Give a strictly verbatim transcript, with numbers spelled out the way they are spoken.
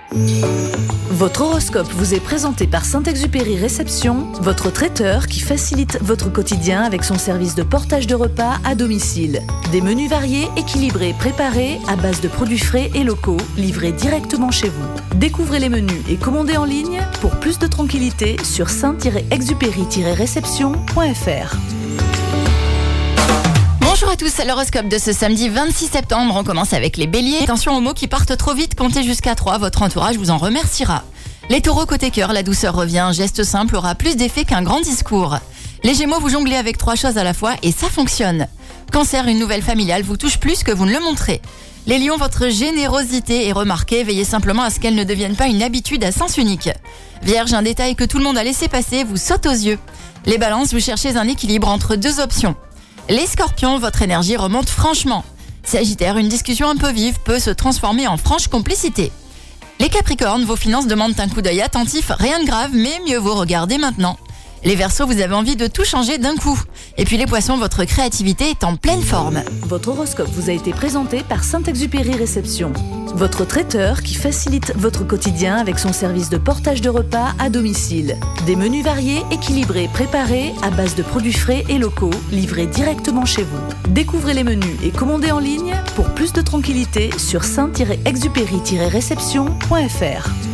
Votre horoscope vous est présenté par Saint-Exupéry Réception, votre traiteur qui facilite votre quotidien avec son service de portage de repas à domicile. Des menus variés, équilibrés, préparés à base de produits frais et locaux, livrés directement chez vous. Découvrez les menus et commandez en ligne pour plus de tranquillité sur saint exupéry réception point f r. Bonjour à tous, l'horoscope de ce samedi vingt-six septembre, on commence avec les béliers. Attention aux mots qui partent trop vite, comptez jusqu'à trois, votre entourage vous en remerciera. Les taureaux côté cœur, la douceur revient, un geste simple aura plus d'effet qu'un grand discours. Les gémeaux, vous jonglez avec trois choses à la fois et ça fonctionne. Cancer, une nouvelle familiale vous touche plus que vous ne le montrez. Les lions, votre générosité est remarquée, veillez simplement à ce qu'elle ne devienne pas une habitude à sens unique. Vierge, un détail que tout le monde a laissé passer vous saute aux yeux. Les balances, vous cherchez un équilibre entre deux options. Les scorpions, votre énergie remonte franchement. Sagittaire, une discussion un peu vive peut se transformer en franche complicité. Les capricornes, vos finances demandent un coup d'œil attentif, rien de grave, mais mieux vaut regarder maintenant. Les verseaux, vous avez envie de tout changer d'un coup. Et puis les poissons, votre créativité est en pleine forme. Votre horoscope vous a été présenté par Saint-Exupéry Réception, votre traiteur qui facilite votre quotidien avec son service de portage de repas à domicile. Des menus variés, équilibrés, préparés à base de produits frais et locaux, livrés directement chez vous. Découvrez les menus et commandez en ligne pour plus de tranquillité sur saint exupéry réception point f r.